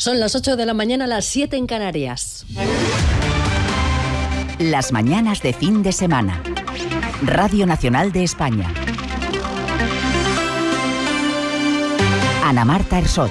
Son las 8 de la mañana, las 7 en Canarias. Las mañanas de fin de semana. Radio Nacional de España. Ana Marta Ersoch.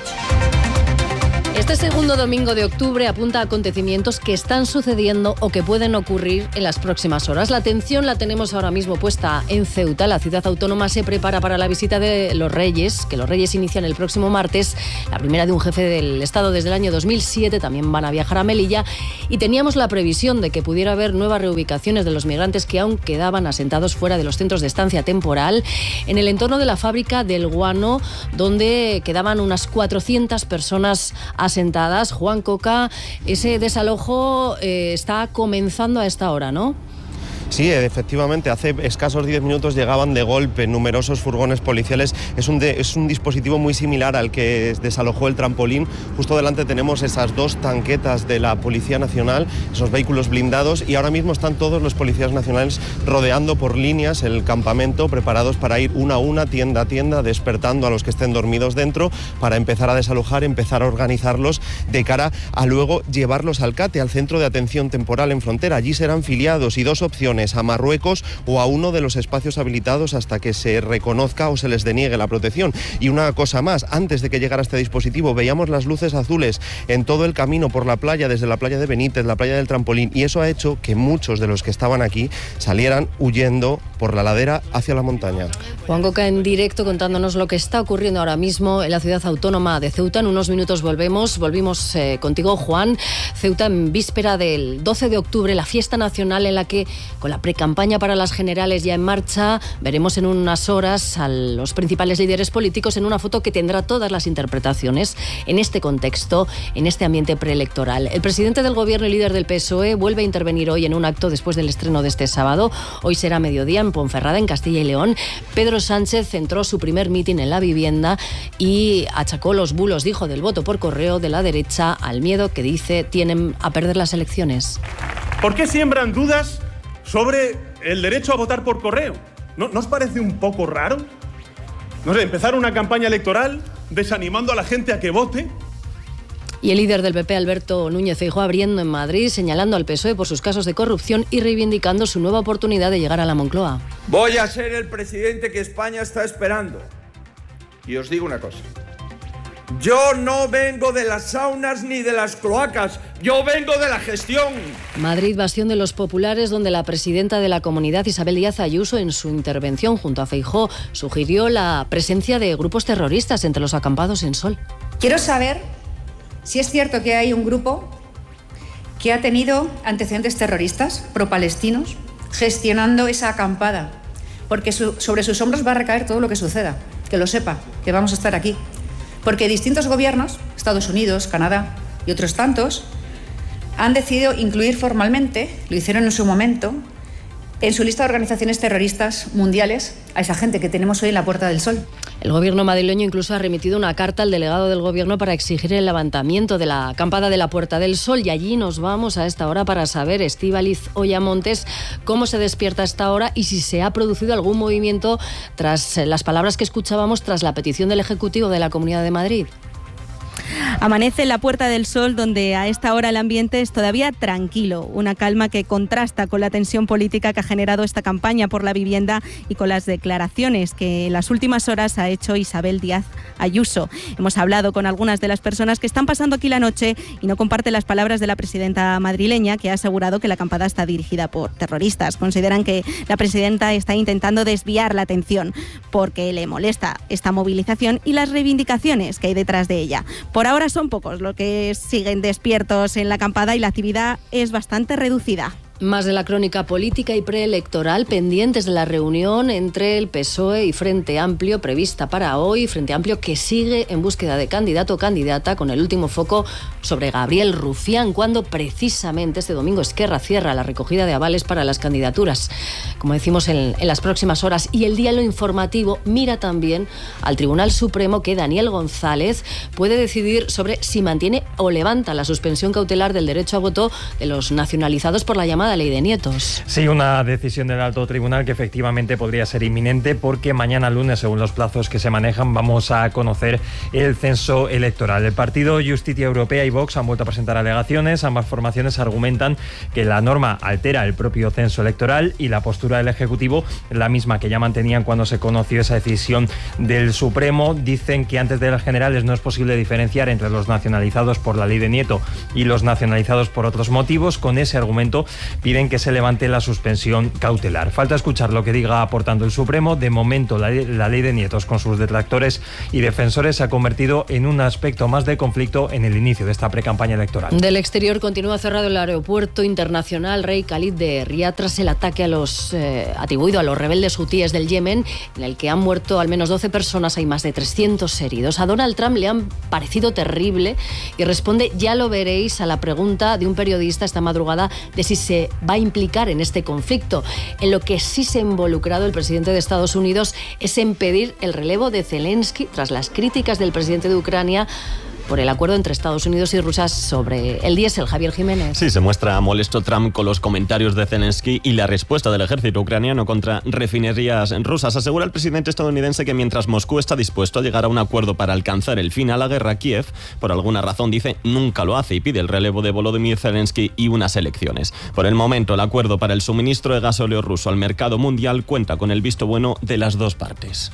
Este segundo domingo de octubre apunta a acontecimientos que están sucediendo o que pueden ocurrir en las próximas horas. La atención la tenemos ahora mismo puesta en Ceuta. La ciudad autónoma se prepara para la visita de los Reyes, que los Reyes inician el próximo martes, la primera de un jefe del Estado desde el año 2007. También van a viajar a Melilla y teníamos la previsión de que pudiera haber nuevas reubicaciones de los migrantes que aún quedaban asentados fuera de los centros de estancia temporal en el entorno de la fábrica del guano, donde quedaban unas 400 personas asentadas. Juan Coca, ese desalojo está comenzando a esta hora, ¿no? Sí, efectivamente, hace escasos 10 minutos llegaban de golpe numerosos furgones policiales. Es un dispositivo muy similar al que desalojó el trampolín. Justo delante tenemos esas dos tanquetas de la Policía Nacional, esos vehículos blindados, y ahora mismo están todos los policías nacionales rodeando por líneas el campamento, preparados para ir una a una, tienda a tienda, despertando a los que estén dormidos dentro, para empezar a desalojar, empezar a organizarlos de cara a luego llevarlos al CATE, al Centro de Atención Temporal en Frontera. Allí serán filiados, y dos opciones: a Marruecos o a uno de los espacios habilitados hasta que se reconozca o se les deniegue la protección. Y una cosa más, antes de que llegara este dispositivo veíamos las luces azules en todo el camino por la playa, desde la playa de Benítez, la playa del Trampolín, y eso ha hecho que muchos de los que estaban aquí salieran huyendo por la ladera hacia la montaña. Juan Coca en directo contándonos lo que está ocurriendo ahora mismo en la ciudad autónoma de Ceuta. En unos minutos volvimos contigo, Juan. Ceuta en víspera del 12 de octubre, la fiesta nacional en la que, con la precampaña para las generales ya en marcha, veremos en unas horas a los principales líderes políticos en una foto que tendrá todas las interpretaciones en este contexto, en este ambiente preelectoral. El presidente del Gobierno y líder del PSOE vuelve a intervenir hoy en un acto después del estreno de este sábado. Hoy será mediodía en Ponferrada, en Castilla y León. Pedro Sánchez centró su primer mitin en la vivienda y achacó los bulos, dijo, del voto por correo de la derecha al miedo que dice tienen a perder las elecciones. ¿Por qué siembran dudas sobre el derecho a votar por correo? ¿No os parece un poco raro? No sé, empezar una campaña electoral desanimando a la gente a que vote. Y el líder del PP, Alberto Núñez Feijóo, abriendo en Madrid, señalando al PSOE por sus casos de corrupción y reivindicando su nueva oportunidad de llegar a la Moncloa. Voy a ser el presidente que España está esperando. Y os digo una cosa: yo no vengo de las saunas ni de las cloacas, yo vengo de la gestión. Madrid, bastión de los populares, donde la presidenta de la comunidad, Isabel Díaz Ayuso, en su intervención junto a Feijóo, sugirió la presencia de grupos terroristas entre los acampados en Sol. Quiero saber si es cierto que hay un grupo que ha tenido antecedentes terroristas pro-palestinos gestionando esa acampada, porque sobre sus hombros va a recaer todo lo que suceda. Que lo sepa, que vamos a estar aquí. Porque distintos gobiernos, Estados Unidos, Canadá y otros tantos, han decidido incluir formalmente, lo hicieron en su momento, en su lista de organizaciones terroristas mundiales a esa gente que tenemos hoy en la Puerta del Sol. El gobierno madrileño incluso ha remitido una carta al delegado del gobierno para exigir el levantamiento de la acampada de la Puerta del Sol, y allí nos vamos a esta hora para saber, Estíbaliz Oyamontes, cómo se despierta a esta hora y si se ha producido algún movimiento tras las palabras que escuchábamos tras la petición del Ejecutivo de la Comunidad de Madrid. Amanece en la Puerta del Sol, donde a esta hora el ambiente es todavía tranquilo, una calma que contrasta con la tensión política que ha generado esta campaña por la vivienda y con las declaraciones que en las últimas horas ha hecho Isabel Díaz Ayuso. Hemos hablado con algunas de las personas que están pasando aquí la noche y no comparten las palabras de la presidenta madrileña, que ha asegurado que la acampada está dirigida por terroristas. Consideran que la presidenta está intentando desviar la atención porque le molesta esta movilización y las reivindicaciones que hay detrás de ella. Por ahora son pocos los que siguen despiertos en la acampada y la actividad es bastante reducida. Más de la crónica política y preelectoral, pendientes de la reunión entre el PSOE y Frente Amplio prevista para hoy. Frente Amplio que sigue en búsqueda de candidato o candidata, con el último foco sobre Gabriel Rufián, cuando precisamente este domingo Esquerra cierra la recogida de avales para las candidaturas, como decimos, en las próximas horas. Y el Diario Informativo mira también al Tribunal Supremo, que Daniel González puede decidir sobre si mantiene o levanta la suspensión cautelar del derecho a voto de los nacionalizados por la llamada llamada ley de nietos. Sí, una decisión del alto tribunal que efectivamente podría ser inminente, porque mañana lunes, según los plazos que se manejan, vamos a conocer el censo electoral. El partido Justicia Europea y Vox han vuelto a presentar alegaciones. Ambas formaciones argumentan que la norma altera el propio censo electoral y la postura del Ejecutivo, la misma que ya mantenían cuando se conoció esa decisión del Supremo. Dicen que antes de las generales no es posible diferenciar entre los nacionalizados por la ley de Nieto y los nacionalizados por otros motivos. Con ese argumento piden que se levante la suspensión cautelar. Falta escuchar lo que diga aportando el Supremo. De momento, la ley de nietos, con sus detractores y defensores, se ha convertido en un aspecto más de conflicto en el inicio de esta precampaña electoral. Del exterior continúa cerrado el aeropuerto internacional Rey Khalid de Riad tras el ataque atribuido a los rebeldes hutíes del Yemen, en el que han muerto al menos 12 personas, hay más de 300 heridos. A Donald Trump le han parecido terrible y responde, ya lo veréis, a la pregunta de un periodista esta madrugada de si se va a implicar en este conflicto. En lo que sí se ha involucrado el presidente de Estados Unidos es en pedir el relevo de Zelensky tras las críticas del presidente de Ucrania por el acuerdo entre Estados Unidos y Rusia sobre el diésel. Javier Jiménez. Sí, se muestra molesto Trump con los comentarios de Zelensky y la respuesta del ejército ucraniano contra refinerías rusas. Asegura el presidente estadounidense que mientras Moscú está dispuesto a llegar a un acuerdo para alcanzar el fin a la guerra, Kiev, por alguna razón, dice, nunca lo hace y pide el relevo de Volodymyr Zelensky y unas elecciones. Por el momento, el acuerdo para el suministro de gasóleo ruso al mercado mundial cuenta con el visto bueno de las dos partes.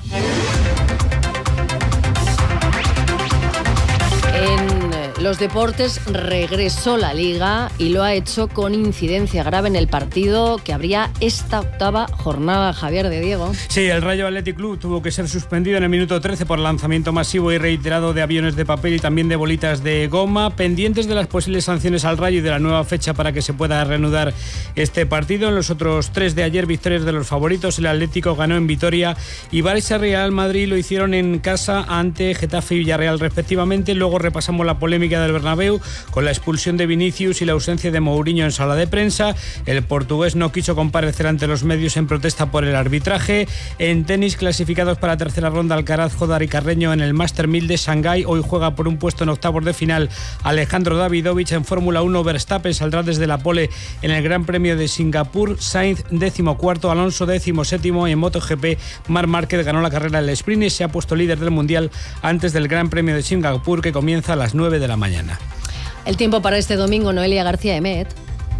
Los deportes, regresó la Liga y lo ha hecho con incidencia grave en el partido que abría esta octava jornada. Javier de Diego. Sí, el Rayo Athletic Club tuvo que ser suspendido en el minuto 13 por lanzamiento masivo y reiterado de aviones de papel y también de bolitas de goma. Pendientes de las posibles sanciones al Rayo y de la nueva fecha para que se pueda reanudar este partido. En los otros 3 de ayer, victorias de los favoritos. El Atlético ganó en Vitoria y Barça y Real Madrid lo hicieron en casa ante Getafe y Villarreal respectivamente. Luego repasamos la polémica del Bernabéu con la expulsión de Vinicius y la ausencia de Mourinho en sala de prensa. El portugués no quiso comparecer ante los medios en protesta por el arbitraje. En tenis, clasificados para la tercera ronda, Alcaraz, Jodar y Carreño en el Master 1000 de Shanghái. Hoy juega por un puesto en octavos de final Alejandro Davidovich. En Fórmula 1, Verstappen saldrá desde la pole en el Gran Premio de Singapur. Sainz 14º, Alonso 17º. En MotoGP, Marc Márquez ganó la carrera del sprint y se ha puesto líder del Mundial antes del Gran Premio de Singapur, que comienza a las 9 de la mañana. El tiempo para este domingo, Noelia García Emet.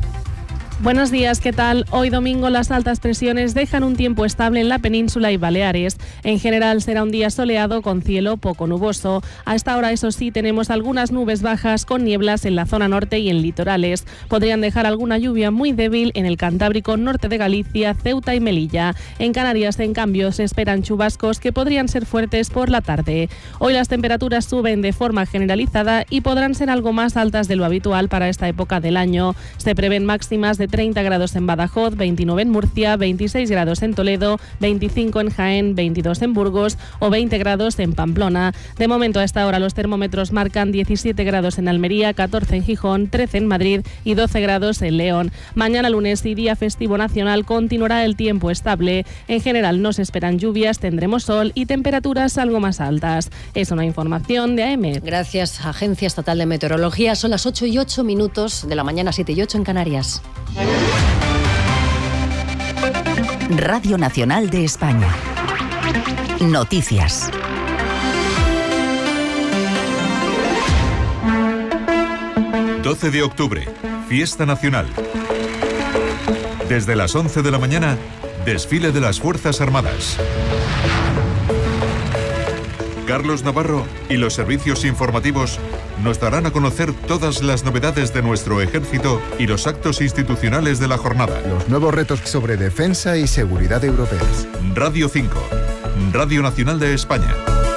Buenos días, ¿qué tal? Hoy domingo las altas presiones dejan un tiempo estable en la península y Baleares. En general será un día soleado con cielo poco nuboso. A esta hora, eso sí, tenemos algunas nubes bajas con nieblas en la zona norte y en litorales. Podrían dejar alguna lluvia muy débil en el Cantábrico, norte de Galicia, Ceuta y Melilla. En Canarias, en cambio, se esperan chubascos que podrían ser fuertes por la tarde. Hoy las temperaturas suben de forma generalizada y podrán ser algo más altas de lo habitual para esta época del año. Se prevén máximas de 30 grados en Badajoz, 29 en Murcia, 26 grados en Toledo, 25 en Jaén, 22 en Burgos o 20 grados en Pamplona. De momento, a esta hora los termómetros marcan 17 grados en Almería, 14 en Gijón, 13 en Madrid y 12 grados en León. Mañana lunes y día festivo nacional continuará el tiempo estable. En general no se esperan lluvias, tendremos sol y temperaturas algo más altas. Es una información de AEMET. Gracias, Agencia Estatal de Meteorología. Son las 8:08 de la mañana, 7:08 en Canarias. Radio Nacional de España. Noticias. ...12 de octubre, Fiesta Nacional. Desde las 11 de la mañana, desfile de las Fuerzas Armadas. Carlos Navarro y los servicios informativos nos darán a conocer todas las novedades de nuestro ejército y los actos institucionales de la jornada. Los nuevos retos sobre defensa y seguridad europeas. Radio 5, Radio Nacional de España.